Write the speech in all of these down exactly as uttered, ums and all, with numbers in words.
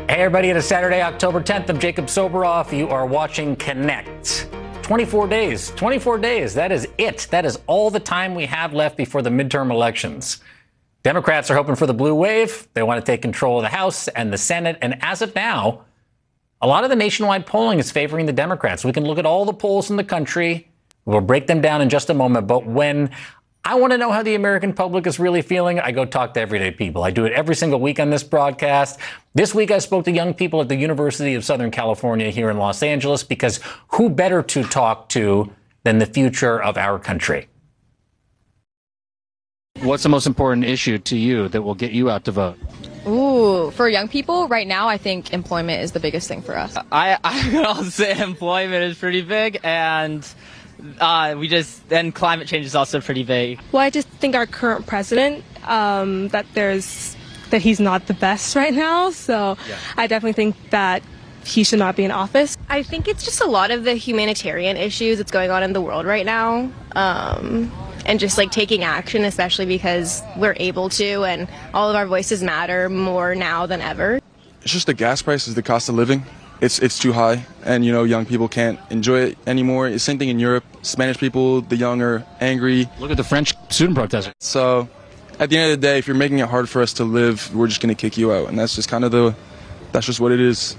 Hey everybody, it is Saturday, October tenth. I'm Jacob Soboroff. You are watching Connect. twenty-four days, twenty-four days. That is it. That is all the time we have left before the midterm elections. Democrats are hoping for the blue wave. They want to take control of the House and the Senate. And as of now, a lot of the nationwide polling is favoring the Democrats. We can look at all the polls in the country. We'll break them down in just a moment. But when I want to know how the American public is really feeling, I go talk to everyday people. I do it every single week on this broadcast. This week, I spoke to young people at the University of Southern California here in Los Angeles, because who better to talk to than the future of our country? What's the most important issue to you that will get you out to vote? Ooh, for young people right now, I think employment is the biggest thing for us. I, I would also say employment is pretty big, and uh, we just, then climate change is also pretty big. Well, I just think our current president, um, that there's, that he's not the best right now. So yeah. I definitely think that he should not be in office. I think it's just a lot of the humanitarian issues that's going on in the world right now. Um, and just like taking action, especially because we're able to, and all of our voices matter more now than ever. It's just the gas prices, the cost of living. It's it's too high, and you know, young people can't enjoy it anymore. It's the same thing in Europe. Spanish people, the young are angry. Look at the French student protesters. So at the end of the day, if you're making it hard for us to live, we're just going to kick you out, and that's just kind of the, that's just what it is.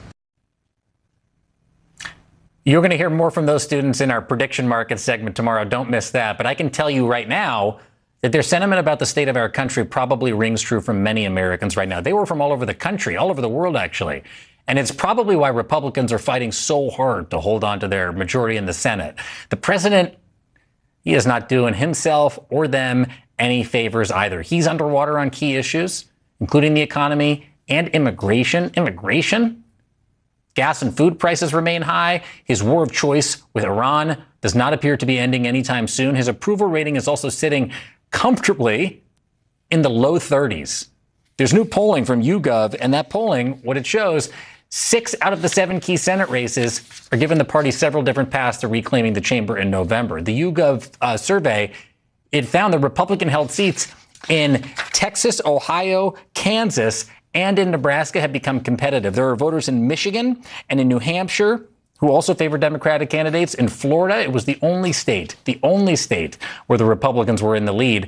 You're going to hear more from those students in our prediction market segment tomorrow. Don't miss that. But I can tell you right now that their sentiment about the state of our country probably rings true from many Americans right now. They were from all over the country, all over the world, actually. And it's probably why Republicans are fighting so hard to hold on to their majority in the Senate. The president, he is not doing himself or them any favors either. He's underwater on key issues, including the economy and immigration. Immigration? Gas and food prices remain high. His war of choice with Iran does not appear to be ending anytime soon. His approval rating is also sitting comfortably in the low thirties. There's new polling from YouGov, and that polling, what it shows, six out of the seven key Senate races are giving the party several different paths to reclaiming the chamber in November. The YouGov uh, survey, it found the Republican-held seats in Texas, Ohio, Kansas, and in Nebraska have become competitive. There are voters in Michigan and in New Hampshire who also favor Democratic candidates. In Florida, it was the only state, the only state where the Republicans were in the lead.